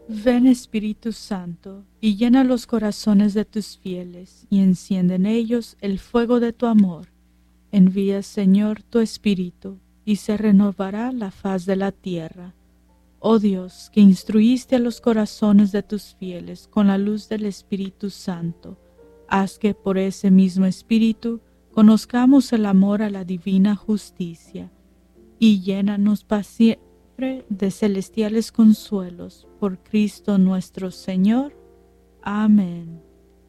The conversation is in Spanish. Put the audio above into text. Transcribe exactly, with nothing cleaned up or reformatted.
Ven Espíritu Santo, y llena los corazones de tus fieles, y enciende en ellos el fuego de tu amor. Envía, Señor, tu Espíritu, y se renovará la faz de la tierra. Oh Dios, que instruiste a los corazones de tus fieles con la luz del Espíritu Santo, haz que por ese mismo Espíritu conozcamos el amor a la divina justicia, y llénanos para siempre de celestiales consuelos, por Cristo nuestro Señor. Amén.